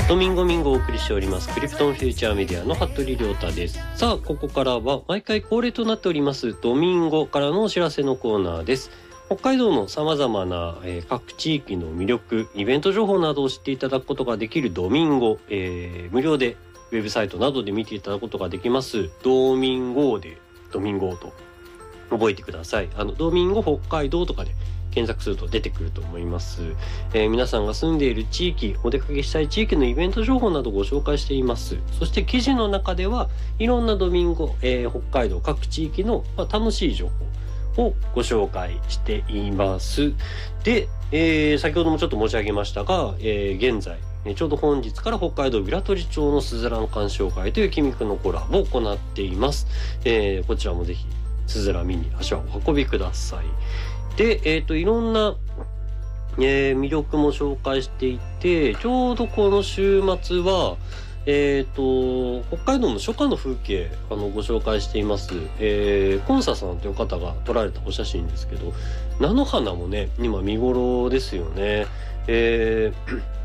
ドミンゴをお送りしておりますクリプトンフューチャーメディアの服部亮太です。さあここからは毎回恒例となっておりますドミンゴからのお知らせのコーナーです。北海道のさまざまな、各地域の魅力、イベント情報などを知っていただくことができるドミンゴ、無料でウェブサイトなどで見ていただくことができますドミンゴでドミンゴと覚えてください。ドミンゴ北海道とかで検索すると出てくると思います。皆さんが住んでいる地域、お出かけしたい地域のイベント情報などをご紹介しています。そして記事の中ではいろんなドミンゴ、北海道各地域の、楽しい情報をご紹介しています。で、先ほどもちょっと申し上げましたが、現在ちょうど本日から北海道平取町のすずらん鑑賞会というキミクのコラボを行っています。こちらもぜひすずら見に足をお運びください。で、いろんな、魅力も紹介していて、ちょうどこの週末は、北海道の初夏の風景ご紹介しています。コンサさんという方が撮られたお写真ですけど、菜の花もね今見頃ですよね。